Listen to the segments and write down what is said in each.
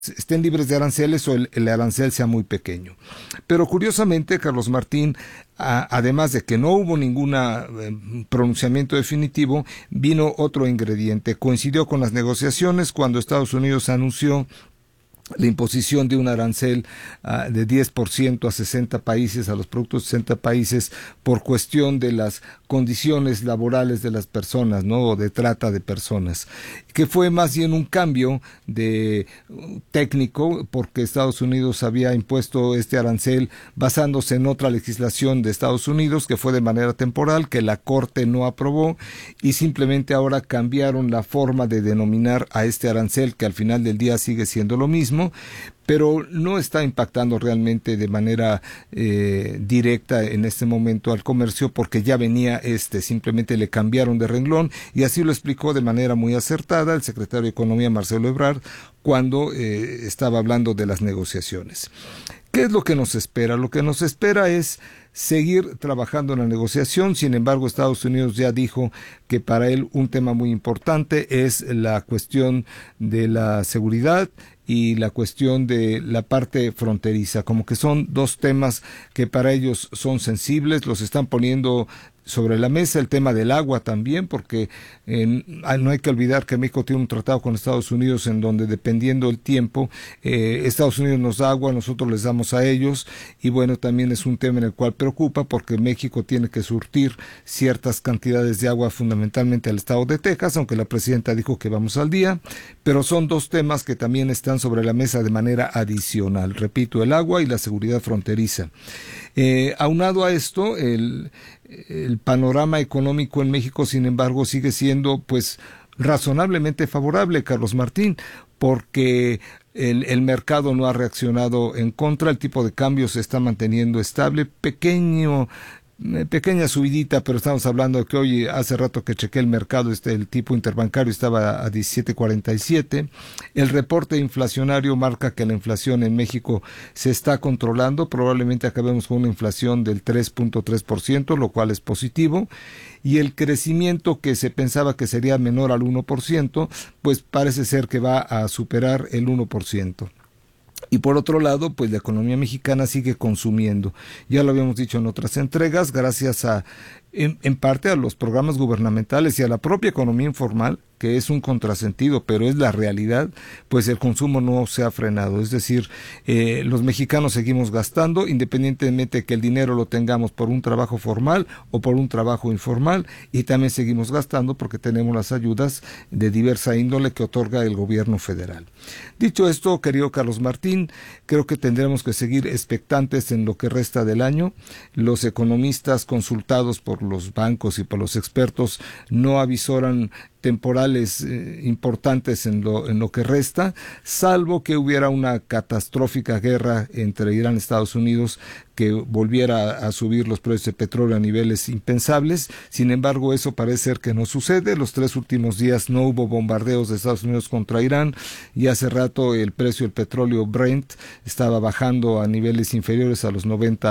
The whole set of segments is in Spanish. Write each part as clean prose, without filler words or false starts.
estén libres de aranceles o el arancel sea muy pequeño. Pero curiosamente, Carlos Martín, además de que no hubo ningún pronunciamiento definitivo, vino otro ingrediente. Coincidió con las negociaciones cuando Estados Unidos anunció la imposición de un arancel de 10% a 60 países, a los productos de 60 países, por cuestión de las condiciones laborales de las personas, ¿no? O de trata de personas, que fue más bien un cambio de técnico, porque Estados Unidos había impuesto este arancel basándose en otra legislación de Estados Unidos, que fue de manera temporal, que la Corte no aprobó, y simplemente ahora cambiaron la forma de denominar a este arancel, que al final del día sigue siendo lo mismo, pero no está impactando realmente de manera directa en este momento al comercio, porque ya venía simplemente le cambiaron de renglón, y así lo explicó de manera muy acertada el secretario de Economía, Marcelo Ebrard, cuando estaba hablando de las negociaciones. ¿Qué es lo que nos espera? Lo que nos espera es seguir trabajando en la negociación. Sin embargo, Estados Unidos ya dijo que para él un tema muy importante es la cuestión de la seguridad y la cuestión de la parte fronteriza, como que son dos temas que para ellos son sensibles, los están poniendo sobre la mesa. El tema del agua también, porque no hay que olvidar que México tiene un tratado con Estados Unidos en donde, dependiendo del tiempo, Estados Unidos nos da agua, nosotros les damos a ellos, y bueno, también es un tema en el cual preocupa, porque México tiene que surtir ciertas cantidades de agua fundamentalmente al estado de Texas, aunque la presidenta dijo que vamos al día, pero son dos temas que también están sobre la mesa de manera adicional, repito, el agua y la seguridad fronteriza. Aunado a esto, el panorama económico en México, sin embargo, sigue siendo pues razonablemente favorable, Carlos Martín, porque el mercado no ha reaccionado en contra, el tipo de cambio se está manteniendo estable, pequeña subidita, pero estamos hablando de que hoy, hace rato que chequé el mercado, el tipo interbancario estaba a 17.47. El reporte inflacionario marca que la inflación en México se está controlando, probablemente acabemos con una inflación del 3.3%, lo cual es positivo, y el crecimiento que se pensaba que sería menor al 1%, pues parece ser que va a superar el 1%. Y por otro lado, pues la economía mexicana sigue consumiendo. Ya lo habíamos dicho en otras entregas, gracias en parte a los programas gubernamentales y a la propia economía informal, que es un contrasentido, pero es la realidad, pues el consumo no se ha frenado. Es decir, los mexicanos seguimos gastando, independientemente de que el dinero lo tengamos por un trabajo formal o por un trabajo informal, y también seguimos gastando porque tenemos las ayudas de diversa índole que otorga el gobierno federal. Dicho esto, querido Carlos Martín, creo que tendremos que seguir expectantes en lo que resta del año. Los economistas consultados por los bancos y por los expertos no avisoran temporales importantes en lo que resta, salvo que hubiera una catastrófica guerra entre Irán y Estados Unidos que volviera a subir los precios de petróleo a niveles impensables. Sin embargo, eso parece ser que no sucede. Los 3 últimos días no hubo bombardeos de Estados Unidos contra Irán, y hace rato el precio del petróleo Brent estaba bajando a niveles inferiores a los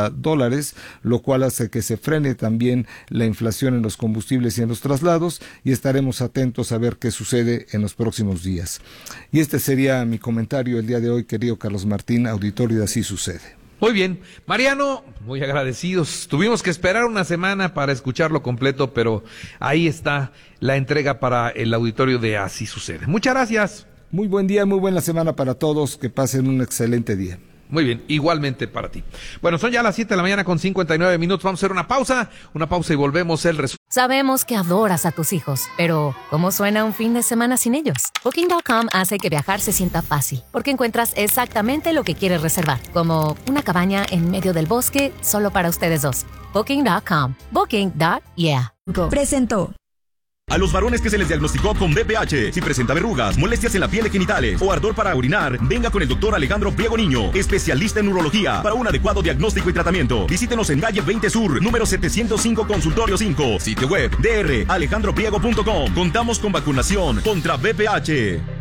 $90, lo cual hace que se frene también la inflación en los combustibles y en los traslados, y estaremos atentos a ver qué sucede en los próximos días. Y este sería mi comentario el día de hoy, querido Carlos Martín, auditorio de Así Sucede. Muy bien, Mariano, muy agradecidos. Tuvimos que esperar una semana para escucharlo completo, pero ahí está la entrega para el auditorio de Así Sucede. Muchas gracias. Muy buen día, muy buena semana para todos, que pasen un excelente día. Muy bien, igualmente para ti. Bueno, son ya las 7 de la mañana con 59 minutos. Vamos a hacer una pausa y volvemos el resumen. Sabemos que adoras a tus hijos, pero ¿cómo suena un fin de semana sin ellos? Booking.com hace que viajar se sienta fácil, porque encuentras exactamente lo que quieres reservar, como una cabaña en medio del bosque solo para ustedes dos. Booking.com. Booking.yeah. Presentó. A los varones que se les diagnosticó con VPH, si presenta verrugas, molestias en la piel y genitales o ardor para orinar, venga con el doctor Alejandro Priego Niño, especialista en urología, para un adecuado diagnóstico y tratamiento. Visítenos en calle 20 Sur, número 705, consultorio 5, sitio web dralejandropriego.com. Contamos con vacunación contra VPH.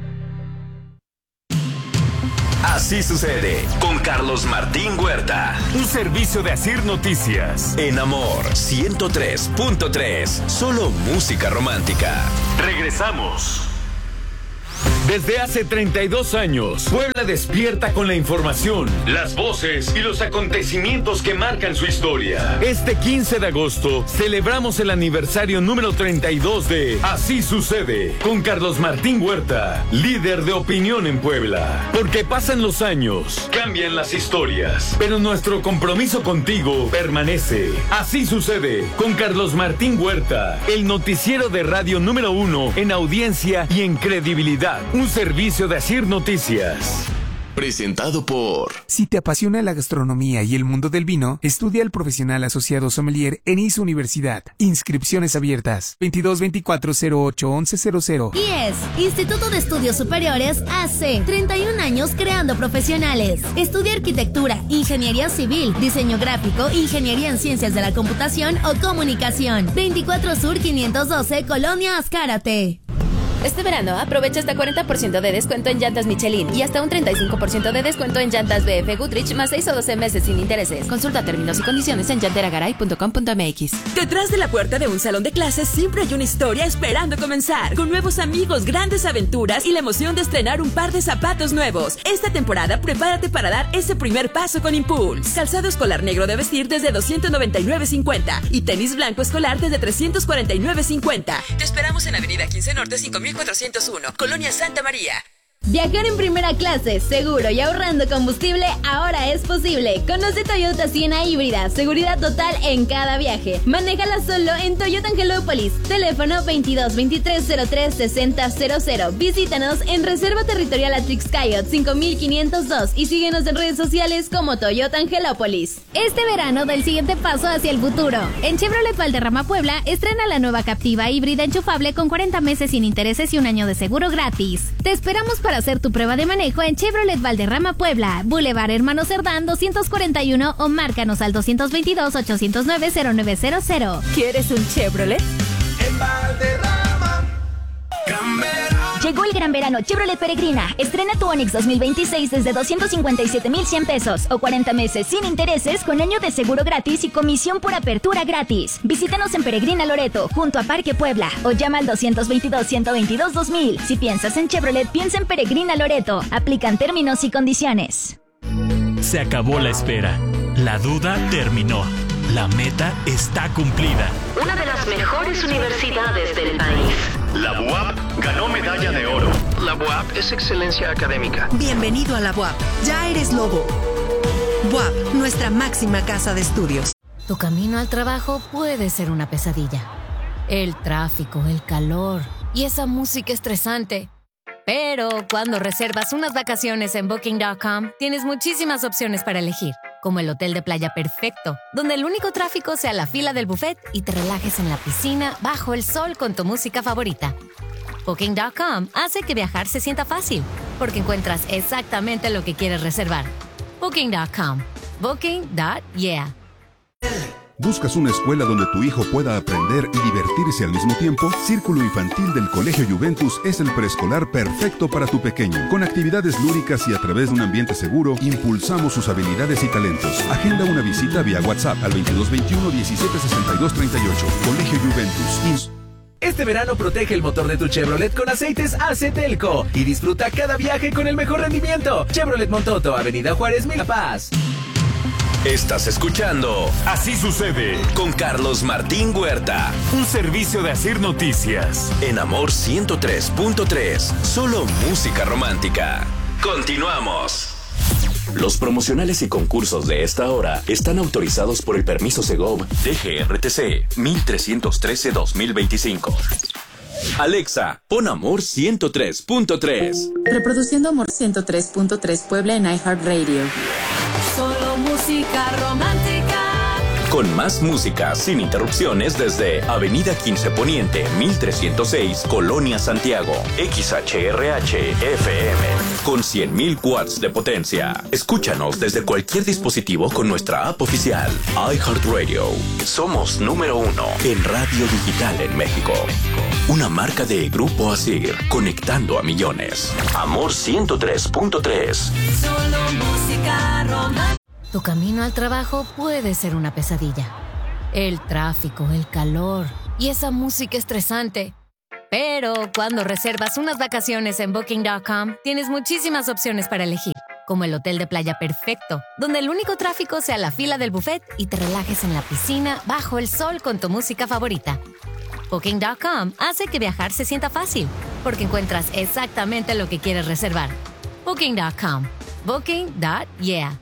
Así Sucede con Carlos Martín Huerta. Un servicio de Asir Noticias. En Amor 103.3. Solo música romántica. Regresamos. Desde hace 32 años, Puebla despierta con la información, las voces y los acontecimientos que marcan su historia. Este 15 de agosto celebramos el aniversario número 32 de Así Sucede, con Carlos Martín Huerta, líder de opinión en Puebla. Porque pasan los años, cambian las historias, pero nuestro compromiso contigo permanece. Así Sucede, con Carlos Martín Huerta, el noticiero de radio número 1 en audiencia y en credibilidad. Un servicio de Asir Noticias. Presentado por... Si te apasiona la gastronomía y el mundo del vino, estudia el profesional asociado sommelier en ISA Universidad. Inscripciones abiertas. 2224-08-1100. IES, Instituto de Estudios Superiores, hace 31 años creando profesionales. Estudia arquitectura, ingeniería civil, diseño gráfico, ingeniería en ciencias de la computación o comunicación. 24 Sur 512, Colonia Azcárate. Este verano aprovecha hasta 40% de descuento en llantas Michelin y hasta un 35% de descuento en llantas BF Goodrich más 6 o 12 meses sin intereses. Consulta términos y condiciones en llanteragaray.com.mx. Detrás de la puerta de un salón de clases siempre hay una historia esperando comenzar. Con nuevos amigos, grandes aventuras y la emoción de estrenar un par de zapatos nuevos. Esta temporada prepárate para dar ese primer paso con Impulse. Calzado escolar negro de vestir desde $299.50 y tenis blanco escolar desde $349.50. Te esperamos en Avenida 15 Norte 5401, Colonia Santa María. Viajar en primera clase, seguro y ahorrando combustible ahora es posible. Conoce Toyota Siena híbrida, seguridad total en cada viaje. Manéjala solo en Toyota Angelópolis. Teléfono 2223-03-6000. Visítanos en Reserva Territorial Atrix Coyote 5502 y síguenos en redes sociales como Toyota Angelópolis. Este verano da el siguiente paso hacia el futuro. En Chevrolet Valderrama Puebla estrena la nueva Captiva híbrida enchufable con 40 meses sin intereses y un año de seguro gratis. Te esperamos para hacer tu prueba de manejo en Chevrolet Valderrama Puebla, Boulevard Hermano Cerdán 241 o márcanos al 222-809-0900. ¿Quieres un Chevrolet? En Valderrama. Llegó el gran verano Chevrolet Peregrina. Estrena tu Onix 2026 desde 257,100 pesos o 40 meses sin intereses con año de seguro gratis y comisión por apertura gratis. Visítanos en Peregrina Loreto, junto a Parque Puebla, o llama al 222-122-2000. Si piensas en Chevrolet, piensa en Peregrina Loreto. Aplican términos y condiciones. Se acabó la espera. La duda terminó. La meta está cumplida. Una de las mejores universidades del país. La BUAP ganó medalla de oro. La BUAP es excelencia académica. Bienvenido a la BUAP. Ya eres lobo. BUAP, nuestra máxima casa de estudios. Tu camino al trabajo puede ser una pesadilla. El tráfico, el calor y esa música estresante. Pero cuando reservas unas vacaciones en Booking.com, tienes muchísimas opciones para elegir, como el hotel de playa perfecto, donde el único tráfico sea la fila del buffet y te relajes en la piscina bajo el sol con tu música favorita. Booking.com hace que viajar se sienta fácil, porque encuentras exactamente lo que quieres reservar. Booking.com. Booking.yeah. ¿Buscas una escuela donde tu hijo pueda aprender y divertirse al mismo tiempo? Círculo Infantil del Colegio Juventus es el preescolar perfecto para tu pequeño. Con actividades lúdicas y a través de un ambiente seguro, impulsamos sus habilidades y talentos. Agenda una visita vía WhatsApp al 2221-176238. Colegio Juventus. Este verano protege el motor de tu Chevrolet con aceites Acetelco y disfruta cada viaje con el mejor rendimiento. Chevrolet Montoto, Avenida Juárez, La Paz. Estás escuchando Así Sucede con Carlos Martín Huerta. Un servicio de Asir Noticias. En Amor 103.3. Solo música romántica. Continuamos. Los promocionales y concursos de esta hora están autorizados por el permiso Segov DGRTC 1313-2025. Alexa, pon Amor 103.3. Reproduciendo Amor 103.3 Puebla en iHeartRadio. Solo música romántica. Con más música sin interrupciones desde Avenida 15 Poniente, 1306, Colonia Santiago. XHRH FM con 100,000 watts de potencia. Escúchanos desde cualquier dispositivo con nuestra app oficial iHeartRadio. Somos número 1 en radio digital en México. Una marca de Grupo Asir, conectando a millones. Amor 103.3. Solo música romántica. Tu camino al trabajo puede ser una pesadilla. El tráfico, el calor y esa música estresante. Pero cuando reservas unas vacaciones en Booking.com, tienes muchísimas opciones para elegir, como el hotel de playa perfecto, donde el único tráfico sea la fila del buffet y te relajes en la piscina bajo el sol con tu música favorita. Booking.com hace que viajar se sienta fácil, porque encuentras exactamente lo que quieres reservar. Booking.com. Booking.yeah.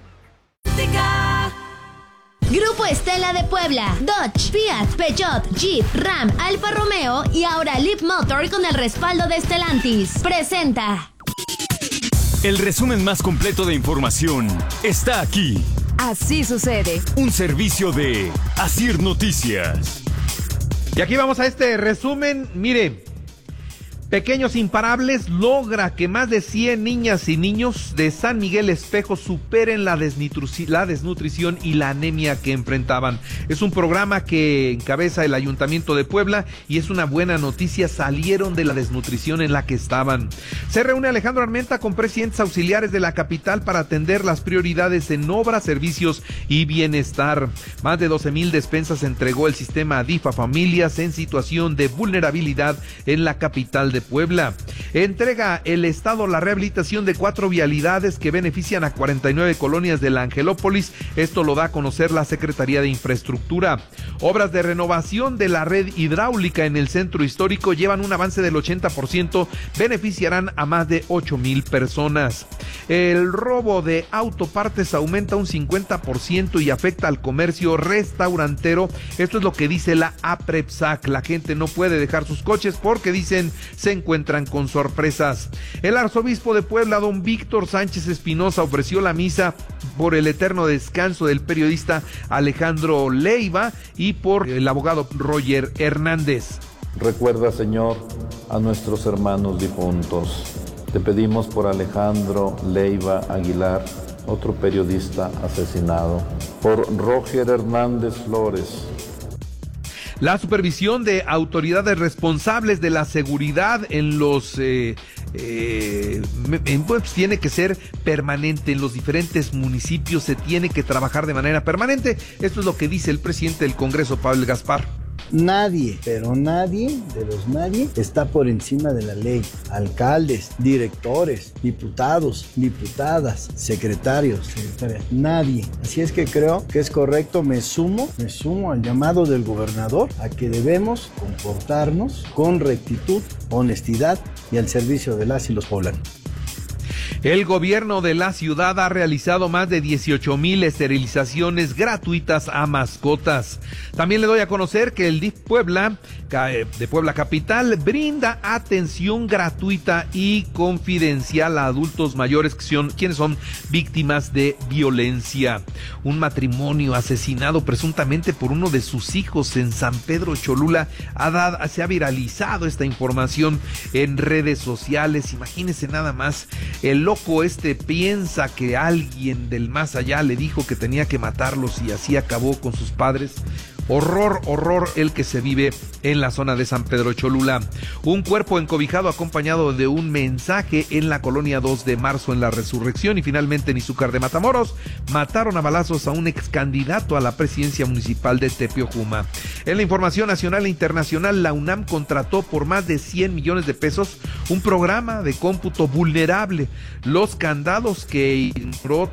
Grupo Estela de Puebla, Dodge, Fiat, Peugeot, Jeep, Ram, Alfa Romeo y ahora Leap Motor con el respaldo de Stellantis. Presenta. El resumen más completo de información está aquí. Así sucede. Un servicio de Asir Noticias. Y aquí vamos a este resumen. Mire, Pequeños Imparables logra que más de 100 niñas y niños de San Miguel Espejo superen la desnutrición y la anemia que enfrentaban. Es un programa que encabeza el Ayuntamiento de Puebla y es una buena noticia, salieron de la desnutrición en la que estaban. Se reúne Alejandro Armenta con presidentes auxiliares de la capital para atender las prioridades en obras, servicios y bienestar. Más de 12,000 despensas entregó el sistema ADIF a familias en situación de vulnerabilidad en la capital de Puebla. Entrega el Estado la rehabilitación de 4 vialidades que benefician a 49 colonias de la Angelópolis. Esto lo da a conocer la Secretaría de Infraestructura. Obras de renovación de la red hidráulica en el centro histórico llevan un avance del 80%, beneficiarán a más de 8,000 personas. El robo de autopartes aumenta un 50% y afecta al comercio restaurantero. Esto es lo que dice la APREPSAC. La gente no puede dejar sus coches porque dicen se encuentran con sorpresas. El arzobispo de Puebla, don Víctor Sánchez Espinosa, ofreció la misa por el eterno descanso del periodista Alejandro Leiva y por el abogado Roger Hernández. Recuerda, Señor, a nuestros hermanos difuntos. Te pedimos por Alejandro Leiva Aguilar, otro periodista asesinado, por Roger Hernández Flores. La supervisión de autoridades responsables de la seguridad en los pues tiene que ser permanente. En los diferentes municipios se tiene que trabajar de manera permanente. Esto es lo que dice el presidente del Congreso, Pablo Gaspar. Nadie, pero nadie, de los nadie, está por encima de la ley. Alcaldes, directores, diputados, diputadas, secretarios, secretarias, nadie. Así es que creo que es correcto, me sumo al llamado del gobernador a que debemos comportarnos con rectitud, honestidad y al servicio de las y los poblanos. El gobierno de la ciudad ha realizado más de 18,000 esterilizaciones gratuitas a mascotas. También le doy a conocer que el DIF Puebla, de Puebla Capital, brinda atención gratuita y confidencial a adultos mayores quienes son víctimas de violencia. Un matrimonio asesinado presuntamente por uno de sus hijos en San Pedro Cholula se ha viralizado esta información en redes sociales. Imagínense nada más, el loco piensa que alguien del más allá le dijo que tenía que matarlos y así acabó con sus padres. Horror el que se vive en la zona de San Pedro Cholula. Un cuerpo encobijado acompañado de un mensaje en la colonia 2 de marzo en la Resurrección. Y finalmente en Izúcar de Matamoros mataron a balazos a un ex candidato a la presidencia municipal de Tepeojuma. En la información nacional e internacional, la UNAM contrató por más de 100 millones de pesos un programa de cómputo vulnerable. Los candados que inauguró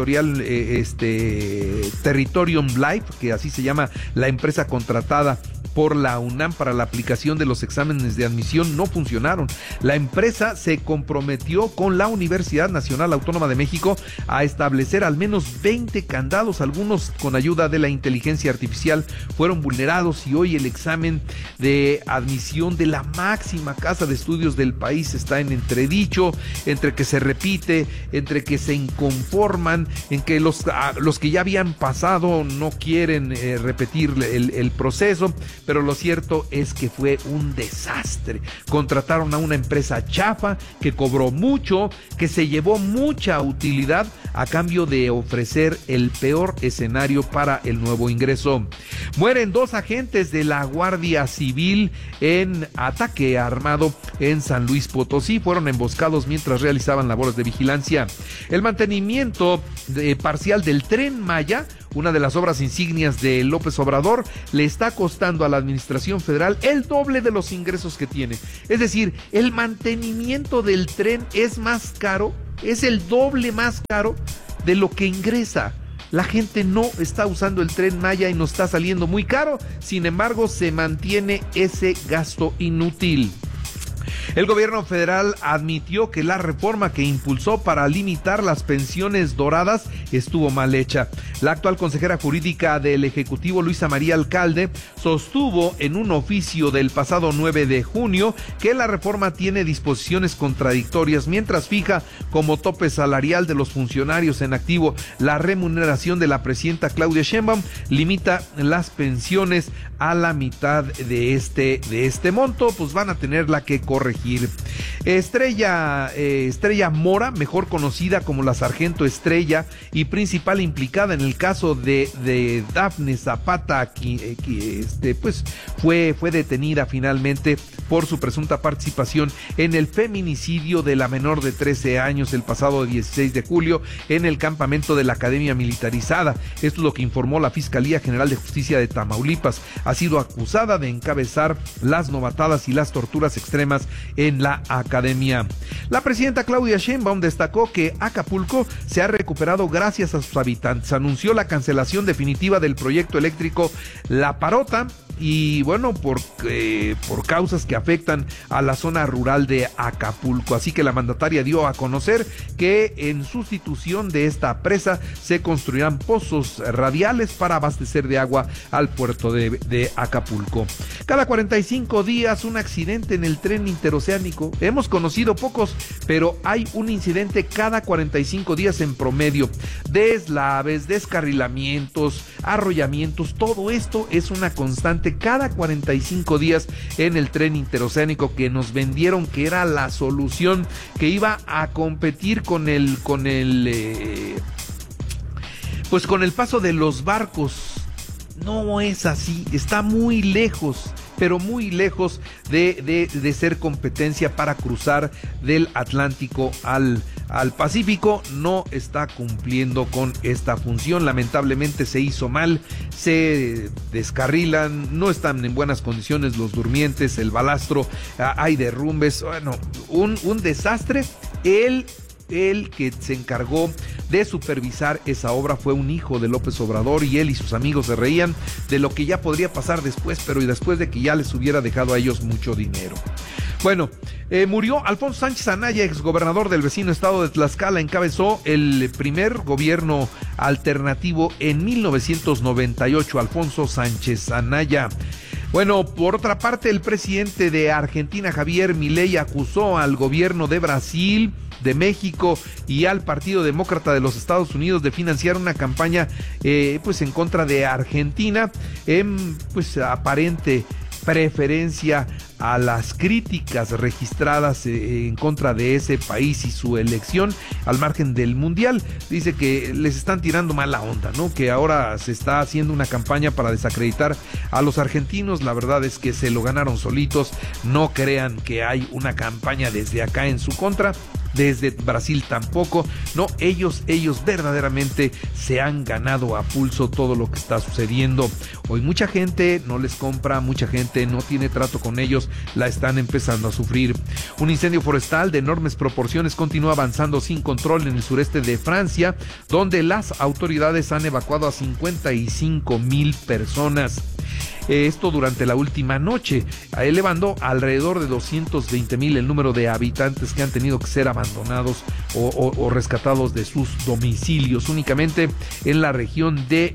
Territorium Life, que así se llama la empresa contratada por la UNAM para la aplicación de los exámenes de admisión, no funcionaron. La empresa se comprometió con la Universidad Nacional Autónoma de México a establecer al menos 20 candados, algunos con ayuda de la inteligencia artificial fueron vulnerados y hoy el examen de admisión de la máxima casa de estudios del país está en entredicho, entre que se repite, entre que se inconforman, en que los que ya habían pasado no quieren repetir el proceso. Pero lo cierto es que fue un desastre. Contrataron a una empresa chafa que cobró mucho, que se llevó mucha utilidad a cambio de ofrecer el peor escenario para el nuevo ingreso. Mueren 2 agentes de la Guardia Civil en ataque armado en San Luis Potosí. Fueron emboscados mientras realizaban labores de vigilancia. El mantenimiento parcial del Tren Maya una de las obras insignias de López Obrador, le está costando a la administración federal el doble de los ingresos que tiene. Es decir, el mantenimiento del tren es más caro, es el doble más caro de lo que ingresa. La gente no está usando el Tren Maya y nos está saliendo muy caro. Sin embargo, se mantiene ese gasto inútil. El gobierno federal admitió que la reforma que impulsó para limitar las pensiones doradas estuvo mal hecha. La actual consejera jurídica del Ejecutivo, Luisa María Alcalde, sostuvo en un oficio del pasado 9 de junio que la reforma tiene disposiciones contradictorias mientras fija como tope salarial de los funcionarios en activo la remuneración de la presidenta Claudia Sheinbaum, limita las pensiones a la mitad de este monto, pues van a tenerla que corregir. Estrella Mora, mejor conocida como la Sargento Estrella y principal implicada en el caso de Dafne Zapata, pues fue detenida finalmente por su presunta participación en el feminicidio de la menor de 13 años el pasado 16 de julio en el campamento de la Academia Militarizada. Esto es lo que informó la Fiscalía General de Justicia de Tamaulipas. Ha sido acusada de encabezar las novatadas y las torturas extremas en la academia. La presidenta Claudia Sheinbaum destacó que Acapulco se ha recuperado gracias a sus habitantes. Anunció la cancelación definitiva del proyecto eléctrico La Parota y bueno, por causas que afectan a la zona rural de Acapulco. Así que la mandataria dio a conocer que en sustitución de esta presa se construirán pozos radiales para abastecer de agua al puerto de Acapulco. Cada 45 días un accidente en el tren interoceánico. Hemos conocido pocos, pero hay un incidente cada 45 días en promedio. Deslaves, descarrilamientos, arrollamientos, todo esto es una constante cada 45 días en el tren interoceánico que nos vendieron que era la solución, que iba a competir con el paso de los barcos. No es así, está muy lejos, pero muy lejos de ser competencia para cruzar del Atlántico al Pacífico. No está cumpliendo con esta función. Lamentablemente se hizo mal, se descarrilan, no están en buenas condiciones los durmientes, el balastro, hay derrumbes, bueno, un desastre. El que se encargó de supervisar esa obra fue un hijo de López Obrador y él y sus amigos se reían de lo que ya podría pasar después, pero y después de que ya les hubiera dejado a ellos mucho dinero. Bueno, murió Alfonso Sánchez Anaya, exgobernador del vecino estado de Tlaxcala. Encabezó el primer gobierno alternativo en 1998, Alfonso Sánchez Anaya. Bueno, por otra parte, el presidente de Argentina, Javier Milei, acusó al gobierno de Brasil, de México y al Partido Demócrata de los Estados Unidos de financiar una campaña pues en contra de Argentina, en pues aparente preferencia a las críticas registradas en contra de ese país y su elección al margen del mundial. Dice que les están tirando mala onda, ¿no? Que ahora se está haciendo una campaña para desacreditar a los argentinos. La verdad es que se lo ganaron solitos. No crean que hay una campaña desde acá en su contra. Desde Brasil tampoco, no, ellos verdaderamente se han ganado a pulso todo lo que está sucediendo. Hoy mucha gente no les compra, mucha gente no tiene trato con ellos, la están empezando a sufrir. Un incendio forestal de enormes proporciones continúa avanzando sin control en el sureste de Francia, donde las autoridades han evacuado a 55,000 personas. Esto durante la última noche, elevando alrededor de 220,000 el número de habitantes que han tenido que ser abandonados o rescatados de sus domicilios. Únicamente en la región de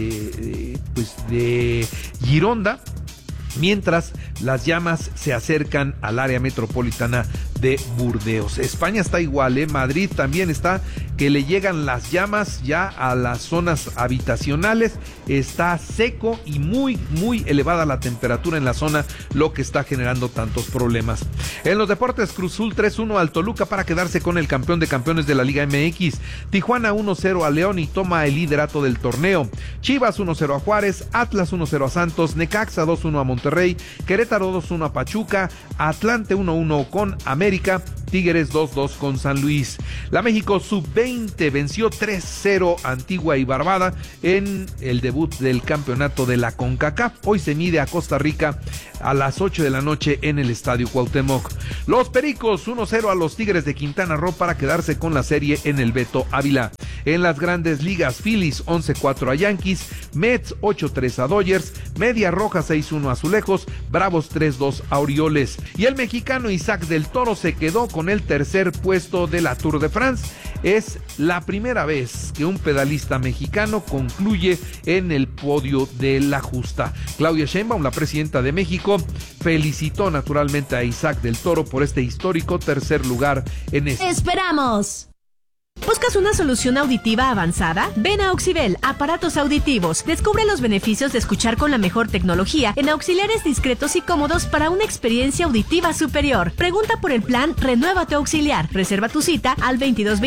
Gironda, mientras las llamas se acercan al área metropolitana de Burdeos. España está igual, Madrid también está, que le llegan las llamas ya a las zonas habitacionales. Está seco y muy elevada la temperatura en la zona, lo que está generando tantos problemas. En los deportes, Cruz Azul 3-1 al Toluca para quedarse con el campeón de campeones de la Liga MX. Tijuana 1-0 a León y toma el liderato del torneo. Chivas 1-0 a Juárez, Atlas 1-0 a Santos, Necaxa 2-1 a Monterrey, Querétaro 2-1 a Pachuca, Atlante 1-1 con América Tigres 2-2 con San Luis. La México Sub-20 venció 3-0 Antigua y Barbuda en el debut del campeonato de la CONCACAF. Hoy se mide a Costa Rica a las 8 de la noche en el Estadio Cuauhtémoc. Los Pericos 1-0 a los Tigres de Quintana Roo para quedarse con la serie en el Beto Ávila. En las Grandes Ligas, Phillies 11-4 a Yankees, Mets 8-3 a Dodgers, Media Roja 6-1 a Azulejos, Bravos 3-2 a Orioles. Y el mexicano Isaac del Toro se quedó con el tercer puesto de la Tour de France. Es la primera vez que un pedalista mexicano concluye en el podio de la justa. Claudia Sheinbaum, la presidenta de México, felicitó naturalmente a Isaac del Toro por este histórico tercer lugar en este. ¡Esperamos! ¿Buscas una solución auditiva avanzada? Ven a Auxibel, aparatos auditivos. Descubre los beneficios de escuchar con la mejor tecnología en auxiliares discretos y cómodos para una experiencia auditiva superior. Pregunta por el plan Renueva tu Auxiliar. Reserva tu cita al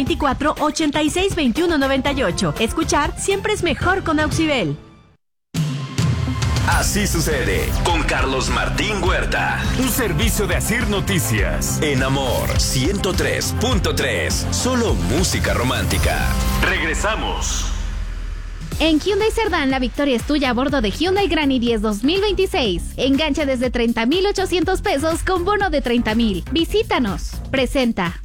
2224-862198. Escuchar siempre es mejor con Auxibel. Así sucede con Carlos Martín Huerta. Un servicio de Asir Noticias. En Amor 103.3. Solo música romántica. Regresamos. En Hyundai Cerdán, la victoria es tuya a bordo de Hyundai Grand i10 2026. Engancha desde 30,800 pesos con bono de 30,000. Visítanos. Presenta.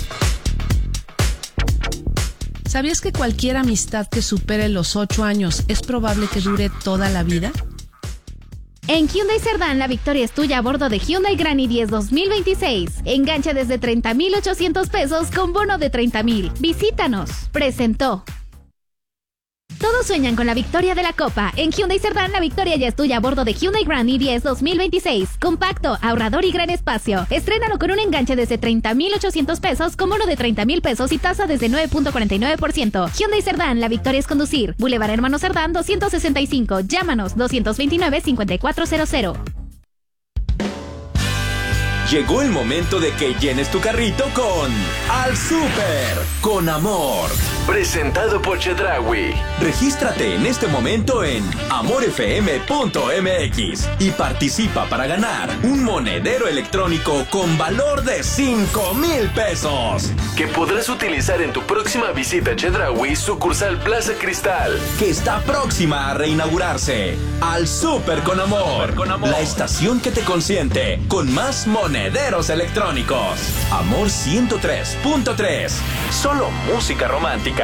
¿Sabías que cualquier amistad que supere los 8 años es probable que dure toda la vida? En Hyundai Cerdán, la victoria es tuya a bordo de Hyundai Grand i10 2026. Engancha desde 30,800 pesos con bono de 30,000. Visítanos. Presentó. Todos sueñan con la victoria de la Copa. En Hyundai Cerdán, la victoria ya es tuya a bordo de Hyundai Grand i10 2026. Compacto, ahorrador y gran espacio. Estrénalo con un enganche desde 30,800 pesos con bono de 30,000 pesos y tasa desde 9.49%. Hyundai Cerdán, la victoria es conducir. Boulevard Hermano Cerdán 265. Llámanos 229-5400. Llegó el momento de que llenes tu carrito con Al Súper con Amor. Presentado por Chedraui. Regístrate en este momento en amorfm.mx y participa para ganar un monedero electrónico con valor de 5,000 pesos. Que podrás utilizar en tu próxima visita a Chedraui, sucursal Plaza Cristal. Que está próxima a reinaugurarse. Al Súper con Amor. La estación que te consiente con más monederos electrónicos. Amor 103.3. Solo música romántica.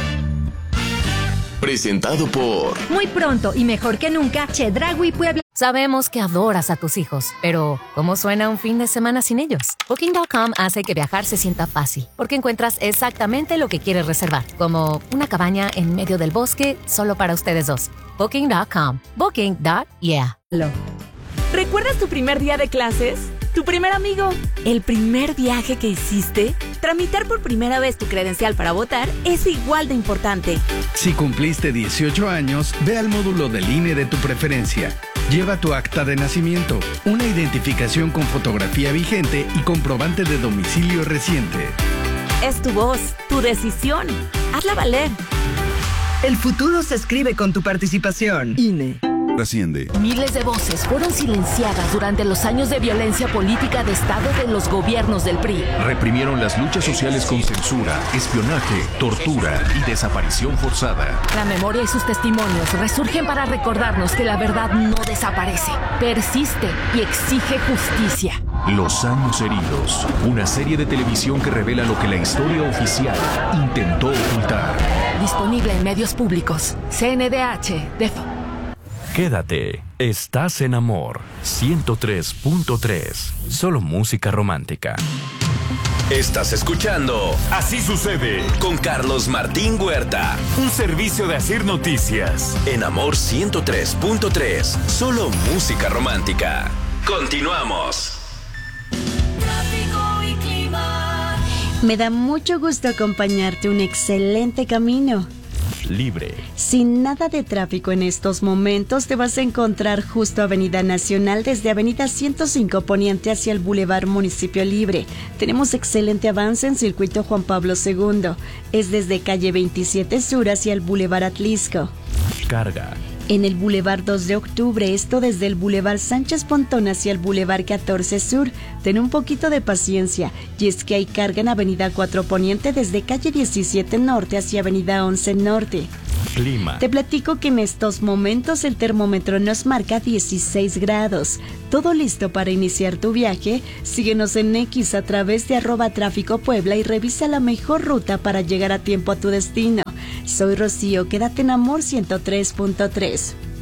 Presentado por... Muy pronto y mejor que nunca, Chedraui Puebla. Sabemos que adoras a tus hijos, pero ¿cómo suena un fin de semana sin ellos? Booking.com hace que viajar se sienta fácil, porque encuentras exactamente lo que quieres reservar, como una cabaña en medio del bosque solo para ustedes dos. Booking.com. Booking.yeah. ¿Recuerdas tu primer día de clases? ¿Tu primer amigo? ¿El primer viaje que hiciste? Tramitar por primera vez tu credencial para votar es igual de importante. Si cumpliste 18 años, ve al módulo del INE de tu preferencia. Lleva tu acta de nacimiento, una identificación con fotografía vigente y comprobante de domicilio reciente. Es tu voz, tu decisión. Hazla valer. El futuro se escribe con tu participación. INE. Trasciende. Miles de voces fueron silenciadas durante los años de violencia política de Estado de los gobiernos del PRI. Reprimieron las luchas sociales con censura, espionaje, tortura y desaparición forzada. La memoria y sus testimonios resurgen para recordarnos que la verdad no desaparece, persiste y exige justicia. Los años heridos. Una serie de televisión que revela lo que la historia oficial intentó ocultar. Disponible en medios públicos. CNDH. DEFO. Quédate, estás en Amor 103.3, solo música romántica. Estás escuchando Así Sucede con Carlos Martín Huerta. Un servicio de Asir Noticias. En Amor 103.3, solo música romántica. Continuamos. Tráfico y clima. Me da mucho gusto acompañarte un excelente camino. Libre. Sin nada de tráfico en estos momentos, te vas a encontrar justo Avenida Nacional desde Avenida 105 Poniente hacia el Boulevard Municipio Libre. Tenemos excelente avance en Circuito Juan Pablo II. Es desde calle 27 Sur hacia el Boulevard Atlisco. Carga. En el Boulevard 2 de Octubre, esto desde el Boulevard Sánchez Pontón hacia el Boulevard 14 Sur. Ten un poquito de paciencia, y es que hay carga en Avenida 4 Poniente desde calle 17 Norte hacia Avenida 11 Norte. Clima. Te platico que en estos momentos el termómetro nos marca 16 grados. ¿Todo listo para iniciar tu viaje? Síguenos en X a través de @Tráfico Puebla y revisa la mejor ruta para llegar a tiempo a tu destino. Soy Rocío, quédate en Amor 103.3.